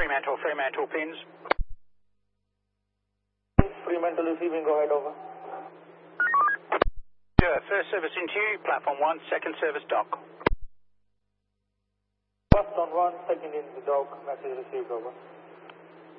Fremantle pins. Fremantle receiving, go ahead, over. Sure, first service into you, platform 1, second service dock. First on 1, second in the dock, message received, over.